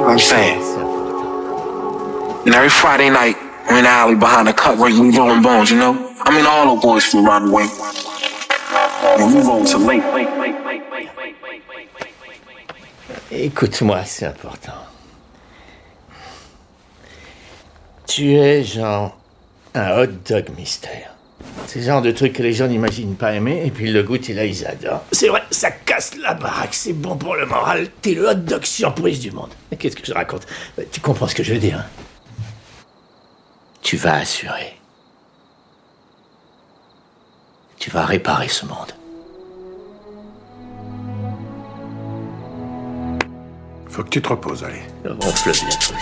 I'm saying. And every Friday night, we're in the alley behind the cut where you rolling bones, you know? I mean, all the boys from around the way. And we roll till late. Écoute-moi, c'est important. Tu es genre un hot dog mystère. C'est le genre de truc que les gens n'imaginent pas aimer, et puis ils le goûtent et là ils adorent. C'est vrai, ça casse la baraque, c'est bon pour le moral. T'es le hot dog surprise du monde. Mais qu'est-ce que je raconte? Tu comprends ce que je veux dire, hein? Tu vas assurer. Tu vas réparer ce monde. Faut que tu te reposes, allez. Ronfle bien, toi.